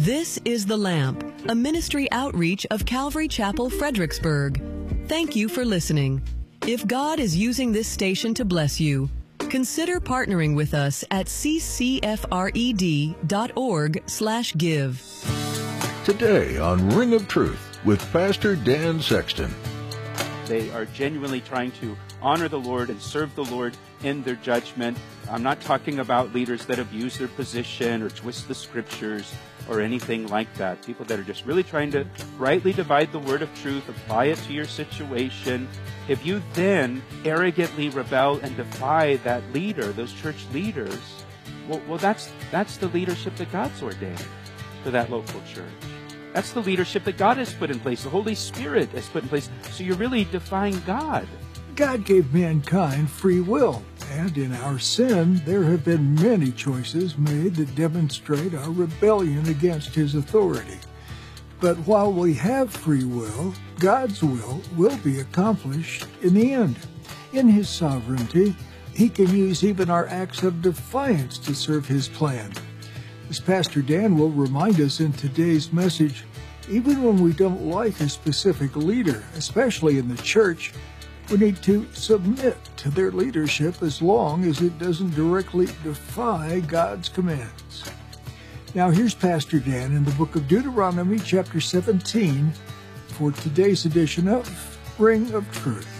This is The Lamp, a ministry outreach of Calvary Chapel, Fredericksburg. Thank you for listening. If God is using this station to bless you, consider partnering with us at ccfred.org/give. Today on Ring of Truth with Pastor Dan Sexton. They are genuinely trying to honor the Lord and serve the Lord in their judgment. I'm not talking about leaders that abuse their position or twist the scriptures or anything like that. People that are just really trying to rightly divide the word of truth, apply it to your situation. If you then arrogantly rebel and defy that leader, those church leaders, well, that's the leadership that God's ordained for that local church. That's the leadership that God has put in place. The Holy Spirit has put in place. So you're really defying God. God gave mankind free will, and in our sin, there have been many choices made that demonstrate our rebellion against His authority. But while we have free will, God's will be accomplished in the end. In His sovereignty, He can use even our acts of defiance to serve His plan. As Pastor Dan will remind us in today's message, even when we don't like a specific leader, especially in the church, we need to submit to their leadership as long as it doesn't directly defy God's commands. Now here's Pastor Dan in the book of Deuteronomy chapter 17 for today's edition of Ring of Truth.